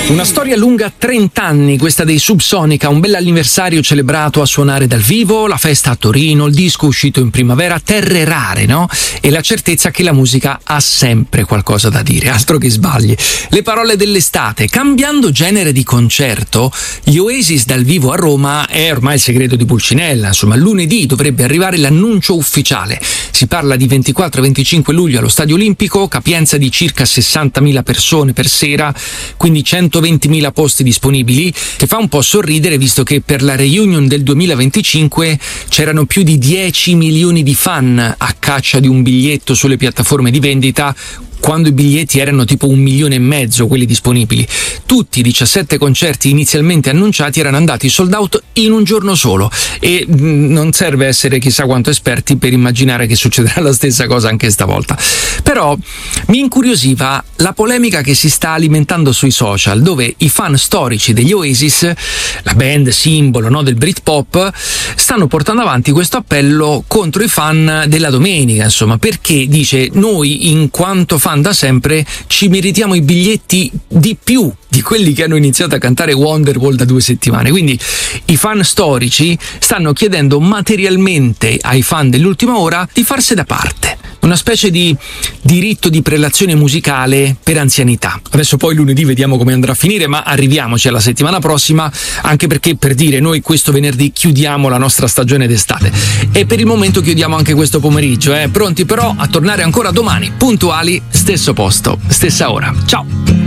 Una storia lunga 30 anni, questa dei Subsonica, un bell'anniversario celebrato a suonare dal vivo, la festa a Torino, il disco uscito in primavera, terre rare, no? E la certezza che la musica ha sempre qualcosa da dire, altro che sbagli. Le parole dell'estate, cambiando genere di concerto, gli Oasis dal vivo a Roma è ormai il segreto di Pulcinella, insomma lunedì dovrebbe arrivare l'annuncio ufficiale. Si parla di 24-25 luglio allo Stadio Olimpico, capienza di circa 60.000 persone per sera, quindi 120.000 posti disponibili, che fa un po' sorridere visto che per la reunion del 2025 c'erano più di 10 milioni di fan a caccia di un biglietto sulle piattaforme di vendita, quando i biglietti erano tipo 1,5 milioni quelli disponibili. Tutti i 17 concerti inizialmente annunciati erano andati sold out in un giorno solo e non serve essere chissà quanto esperti per immaginare che succederà la stessa cosa anche stavolta. Però mi incuriosiva la polemica che si sta alimentando sui social, dove i fan storici degli Oasis, la band simbolo, no, del Britpop, stanno portando avanti questo appello contro i fan della domenica, insomma, perché dice: noi in quanto fan da sempre ci meritiamo i biglietti di più di quelli che hanno iniziato a cantare Wonderwall da 2 settimane. Quindi i fan storici stanno chiedendo materialmente ai fan dell'ultima ora di farsi da parte, una specie di diritto di prelazione musicale per anzianità. Adesso poi lunedì vediamo come andrà a finire, ma arriviamoci alla settimana prossima, anche perché, per dire, noi questo venerdì chiudiamo la nostra stagione d'estate e per il momento chiudiamo anche questo pomeriggio, pronti però a tornare ancora domani puntuali, stesso posto, stessa ora. Ciao!